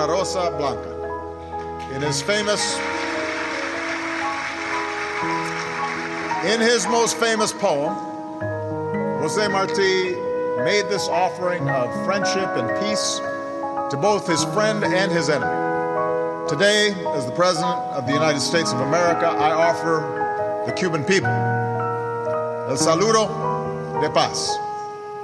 una rosa blanca. In his most famous poem, Jose Marti made this offering of friendship and peace to both his friend and his enemy. Today, as the President of the United States of America, I offer the Cuban people el saludo de paz.